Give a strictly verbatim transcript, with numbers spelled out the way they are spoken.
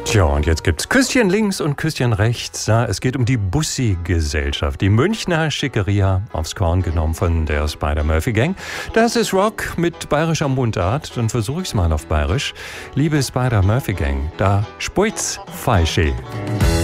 Tja, und jetzt gibt's Küsschen links und Küsschen rechts. Ja, es geht um die Bussi-Gesellschaft. Die Münchner Schickeria, aufs Korn genommen von der Spider-Murphy-Gang. Das ist Rock mit bayerischer Mundart. Dann versuche ich's mal auf bayerisch. Liebe Spider-Murphy-Gang, da spuit's falsche.